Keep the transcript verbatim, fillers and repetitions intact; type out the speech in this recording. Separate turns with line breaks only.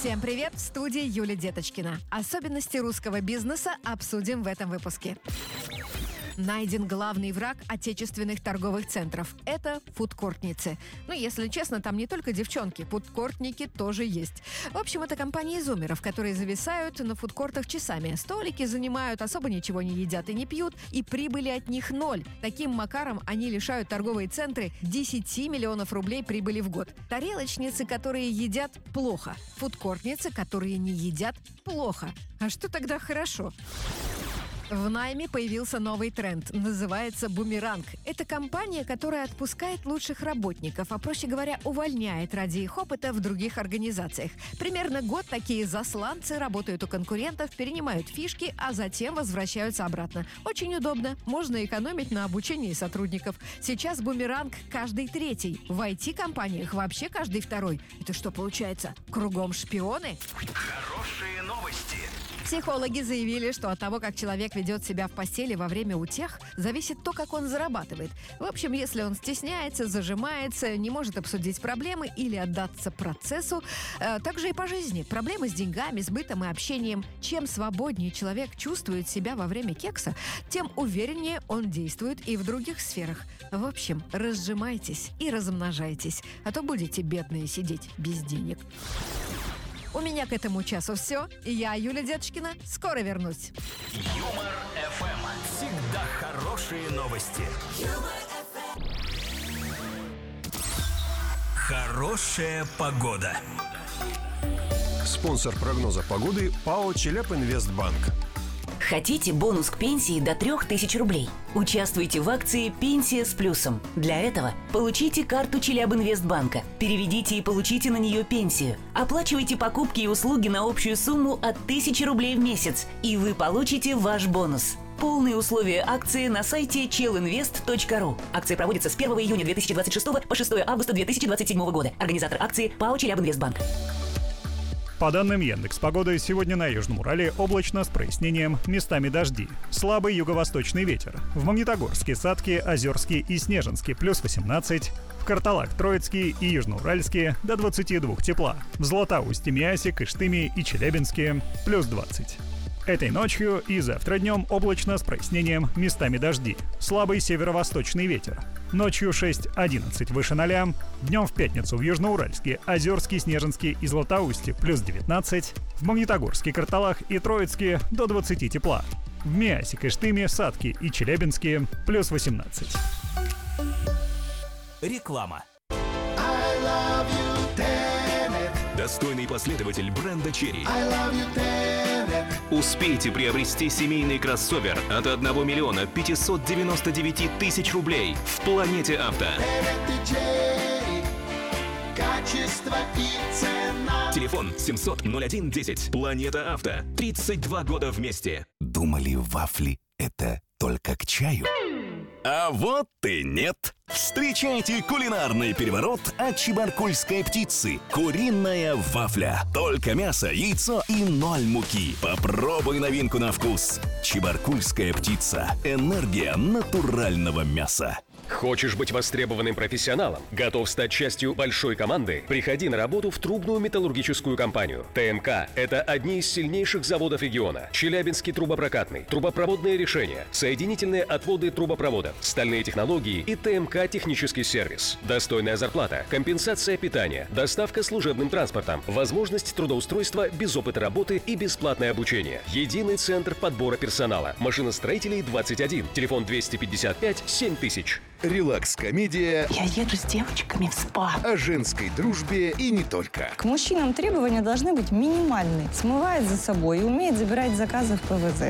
Всем привет! В студии Юлия Деточкина. Особенности русского бизнеса обсудим в этом выпуске. Найден главный враг отечественных торговых центров. Это фудкортницы. Ну, если честно, там не только девчонки, фудкортники тоже есть. В общем, это компании зумеров, которые зависают на фудкортах часами. Столики занимают, особо ничего не едят и не пьют, и прибыли от них ноль. Таким макаром они лишают торговые центры десяти миллионов рублей прибыли в год. Тарелочницы, которые едят, плохо. Фудкортницы, которые не едят, плохо. А что тогда хорошо? В найме появился новый тренд. Называется «Бумеранг». Это компания, которая отпускает лучших работников, а, проще говоря, увольняет ради их опыта в других организациях. Примерно год такие засланцы работают у конкурентов, перенимают фишки, а затем возвращаются обратно. Очень удобно. Можно экономить на обучении сотрудников. Сейчас «Бумеранг» каждый третий. В ай ти-компаниях вообще каждый второй. Это что получается? Кругом шпионы?
Хорошие новости.
Психологи заявили, что от того, как человек ведет себя в постели во время утех, зависит то, как он зарабатывает. В общем, если он стесняется, зажимается, не может обсудить проблемы или отдаться процессу, э, также и по жизни. Проблемы с деньгами, с бытом и общением. Чем свободнее человек чувствует себя во время кекса, тем увереннее он действует и в других сферах. В общем, разжимайтесь и размножайтесь, а то будете бедные сидеть без денег. У меня к этому часу все. Я, Юлия Деточкина, скоро вернусь.
Юмор эф эм. Всегда хорошие новости. Хорошая погода.
Спонсор прогноза погоды ПАО «Челябинвестбанк».
Хотите бонус к пенсии до трех тысяч рублей? Участвуйте в акции «Пенсия с плюсом». Для этого получите карту Челябинвестбанка, переведите и получите на нее пенсию. Оплачивайте покупки и услуги на общую сумму от тысячи рублей в месяц, и вы получите ваш бонус. Полные условия акции на сайте челинвест точка ру. Акция проводится с первого июня две тысячи двадцать шестого по шестого августа две тысячи двадцать седьмого года. Организатор акции ПАО «Челябинвестбанк».
По данным Яндекс.Погоды, сегодня на Южном Урале облачно с прояснением, местами дожди. Слабый юго-восточный ветер. В Магнитогорске, Сатке, Озерске и Снежинске плюс восемнадцать. В Карталак, Троицке и Южноуральске до двадцати двух тепла. В Златоусте, Миасе, Кыштыме и Челябинске плюс двадцать. Этой ночью и завтра днем облачно с прояснением, местами дожди. Слабый северо-восточный ветер. Ночью шесть-одиннадцать выше ноля. Днем в пятницу в Южноуральске, Озерске, Снежинске и Златоусте плюс девятнадцать. В Магнитогорске, Карталах и Троицке до двадцати тепла. В Миасе, Кыштыме, Сатке и Челябинске плюс восемнадцать.
Реклама.
I love you, Tenet.
Достойный последователь бренда Cherry.
I love you, Tenet.
Успейте приобрести семейный кроссовер от одного миллиона пятисот девяноста девяти тысяч рублей в Планете Авто.
Tenet и Cherry. Качество и цена.
Телефон семьсот ноль один десять. Планета Авто. тридцать два года вместе.
Думали, вафли — это только к чаю? А вот и нет! Встречайте кулинарный переворот от чебаркульской птицы. Куриная вафля. Только мясо, яйцо и ноль муки. Попробуй новинку на вкус. Чебаркульская птица. Энергия натурального мяса.
Хочешь быть востребованным профессионалом? Готов стать частью большой команды? Приходи на работу в трубную металлургическую компанию. ТМК – это одни из сильнейших заводов региона. Челябинский трубопрокатный, трубопроводные решения, соединительные отводы трубопроводов, стальные технологии и ТМК технический сервис. Достойная зарплата, компенсация питания, доставка служебным транспортом, возможность трудоустройства без опыта работы и бесплатное обучение. Единый центр подбора персонала. Машиностроителей двадцать один. Телефон двести пятьдесят пять семь тысяч.
Релакс-комедия
Я еду с девочками в спа.
о женской дружбе и не только.
К мужчинам требования должны быть минимальные. Смывает за собой и умеет забирать заказы в ПВЗ.